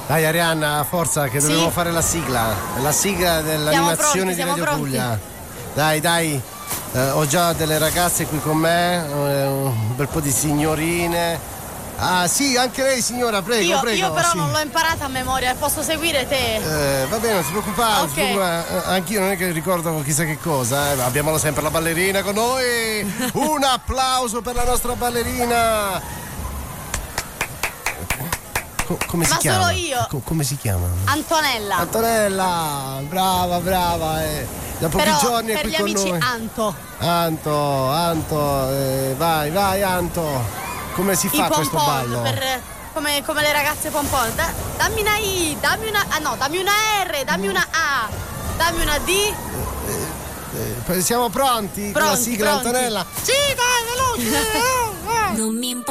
Dai Arianna, forza che dobbiamo fare la sigla. La sigla dell'animazione di Radio Puglia. Dai. Ho già delle ragazze qui con me, un bel po' di signorine. Ah sì, anche lei signora, prego. Io però non l'ho imparata a memoria, posso seguire te? Va bene, non si preoccupare, okay. Anch'io non è che ricordo chissà che cosa, Abbiamo sempre la ballerina con noi. Un applauso per la nostra ballerina. Come si chiama? Ma solo io. Come si chiama? Antonella, brava. Da pochi giorni è per qui gli con amici noi. Anto, vai Anto. Come si fa questo ballo? Come le ragazze pompon. Dammi una I, dammi una R, dammi una A, dammi una D. Siamo pronti con la sigla, pronti. Antonella? Sì, dai, veloce. Non mi importa